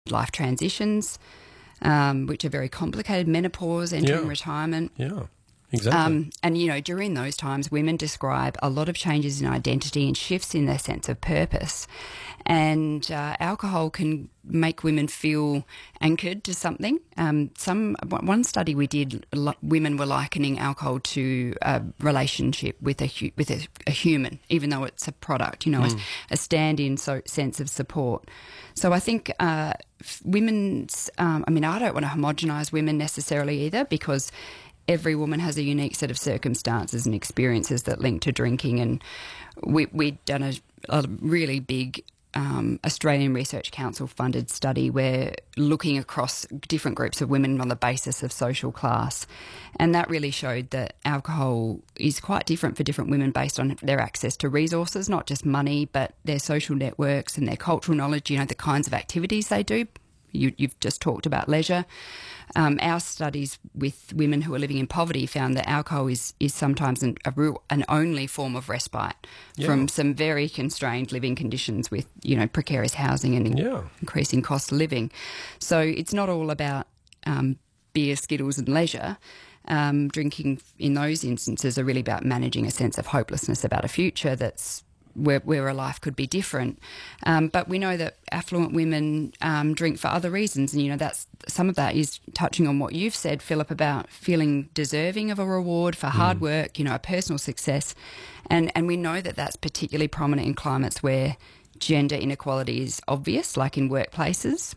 life transitions, which are very complicated, menopause, entering retirement. Yeah, exactly. And, during those times, women describe a lot of changes in identity and shifts in their sense of purpose. And alcohol can make women feel anchored to something. One study we did, women were likening alcohol to a relationship with a human, even though it's a product, as a stand-in sense of support. So I think women's, I don't want to homogenise women necessarily either, because every woman has a unique set of circumstances and experiences that link to drinking. And we'd done a really big Australian Research Council funded study where looking across different groups of women on the basis of social class, and that really showed that alcohol is quite different for different women based on their access to resources, not just money, but their social networks and their cultural knowledge, the kinds of activities they do. You've just talked about leisure. Our studies with women who are living in poverty found that alcohol is sometimes an only form of respite from some very constrained living conditions with, precarious housing and increasing cost of living. So it's not all about beer, Skittles and leisure. Drinking in those instances are really about managing a sense of hopelessness about a future that's where a life could be different. But we know that affluent women drink for other reasons. And, that's some of that is touching on what you've said, Philip, about feeling deserving of a reward for hard work, a personal success. And we know that that's particularly prominent in climates where gender inequality is obvious, like in workplaces.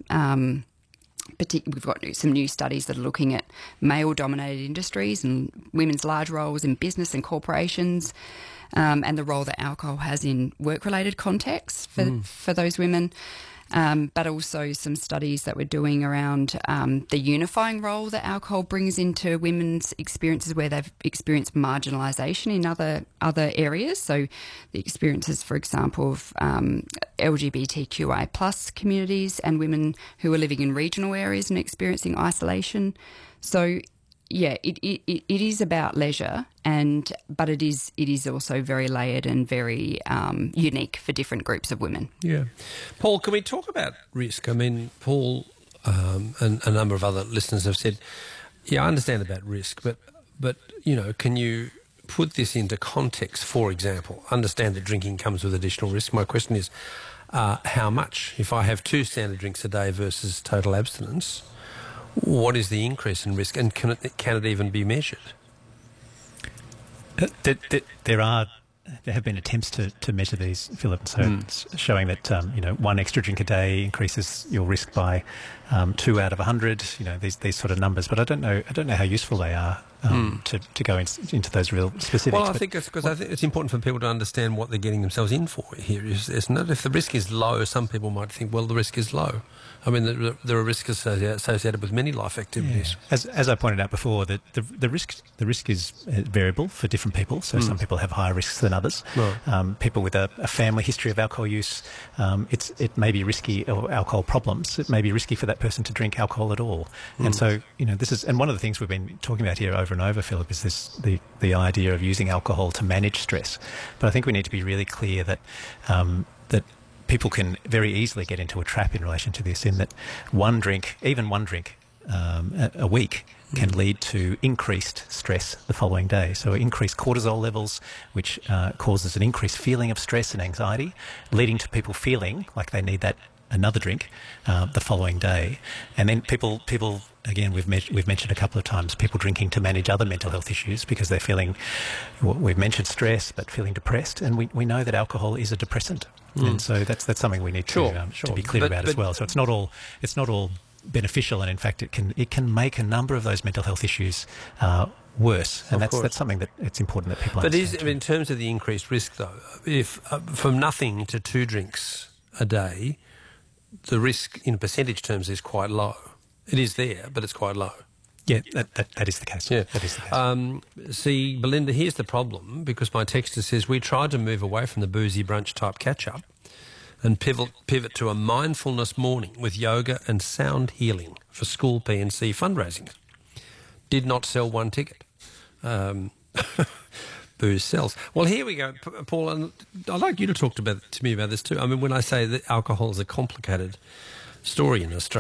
We've got some new studies that are looking at male-dominated industries and women's large roles in business and corporations, and the role that alcohol has in work-related contexts for those women, but also some studies that we're doing around the unifying role that alcohol brings into women's experiences where they've experienced marginalisation in other areas. So the experiences, for example, of LGBTQI plus communities and women who are living in regional areas and experiencing isolation. So yeah, it is about leisure, but it is also very layered and very unique for different groups of women. Yeah. Paul, can we talk about risk? Paul and a number of other listeners have said, I understand about risk, but can you put this into context? For example, understand that drinking comes with additional risk. My question is, how much? If I have 2 standard drinks a day versus total abstinence, what is the increase in risk, and can it even be measured? There have been attempts to measure these, Philip, so it's showing that 1 extra drink a day increases your risk by 2 out of 100. These sort of numbers, but I don't know how useful they are to go into those real specifics. Well, I think it's because I think it's important for people to understand what they're getting themselves in for here. Isn't it? If the risk is low, some people might think, well, the risk is low. There are risks associated with many life activities. Yeah. As I pointed out before, the risk is variable for different people. So some people have higher risks than others. Right. People with a family history of alcohol use, it may be risky, or alcohol problems. It may be risky for that person to drink alcohol at all. And so this is, and one of the things we've been talking about here over and over, Philip, is the idea of using alcohol to manage stress. But I think we need to be really clear that people can very easily get into a trap in relation to this, in that even one drink a week can lead to increased stress the following day. So increased cortisol levels, which causes an increased feeling of stress and anxiety, leading to people feeling like they need another drink the following day. And then people again, we've mentioned a couple of times, people drinking to manage other mental health issues because they're feeling, we've mentioned stress, but feeling depressed. And we know that alcohol is a depressant. And so that's something we need to be clear about as well. So it's not all beneficial, and in fact it can make a number of those mental health issues worse, and that's something that it's important that people understand. But in terms of the increased risk, though, if from nothing to 2 drinks a day, the risk in percentage terms is quite low. It is there, but it's quite low. Yeah, that is the case. Yeah. That is the case. See, Belinda, here's the problem, because my texter says we tried to move away from the boozy brunch type catch-up and pivot to a mindfulness morning with yoga and sound healing for school P&C fundraising. Did not sell 1 ticket. Booze sells. Well, here we go, Paul, and I'd like you to talk to me about this too. When I say that alcohol is a complicated story in Australia,